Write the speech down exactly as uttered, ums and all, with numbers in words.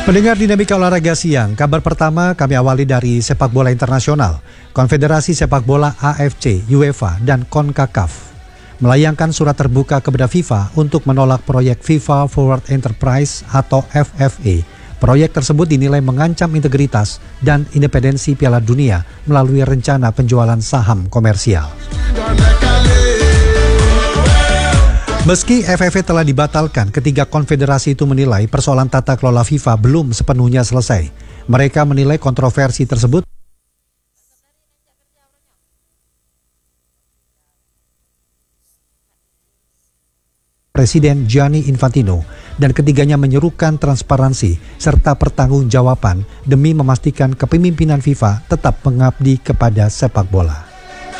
Pendengar Dinamika Olahraga Siang, kabar pertama kami awali dari sepak bola internasional. Konfederasi Sepak Bola A F C, UEFA, dan CONCACAF melayangkan surat terbuka kepada FIFA untuk menolak proyek FIFA Forward Enterprise atau F F A. Proyek tersebut dinilai mengancam integritas dan independensi Piala Dunia melalui rencana penjualan saham komersial. Meski F F A telah dibatalkan, ketiga konfederasi itu menilai persoalan tata kelola FIFA belum sepenuhnya selesai. Mereka menilai kontroversi tersebut Presiden Gianni Infantino, dan ketiganya menyerukan transparansi serta pertanggungjawaban demi memastikan kepemimpinan FIFA tetap mengabdi kepada sepak bola.